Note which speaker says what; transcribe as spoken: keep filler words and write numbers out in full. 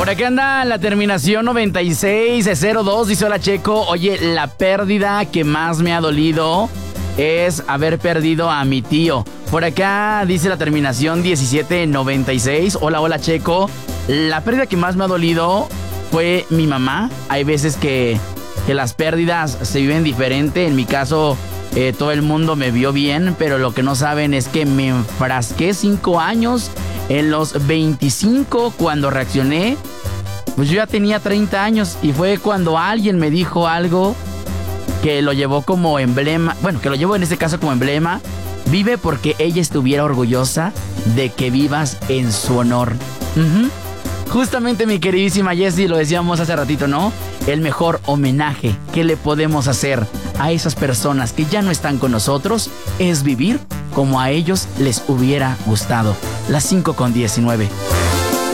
Speaker 1: Por acá anda la terminación noventa y seis cero dos. Dice: hola, Checo. Oye, la pérdida que más me ha dolido es haber perdido a mi tío. Por acá dice la terminación diecisiete noventa y seis. Hola, hola, Checo. La pérdida que más me ha dolido fue mi mamá. Hay veces que, que las pérdidas se viven diferente. En mi caso, eh, todo el mundo me vio bien, pero lo que no saben es que me enfrasqué cinco años. En los veinticinco, cuando reaccioné, pues yo ya tenía treinta años y fue cuando alguien me dijo algo que lo llevó como emblema, bueno, que lo llevó en este caso como emblema: vive porque ella estuviera orgullosa de que vivas en su honor. Uh-huh. Justamente, mi queridísima Jessie, lo decíamos hace ratito, ¿no? El mejor homenaje que le podemos hacer a esas personas que ya no están con nosotros es vivir como a ellos les hubiera gustado. Las cinco con diecinueve.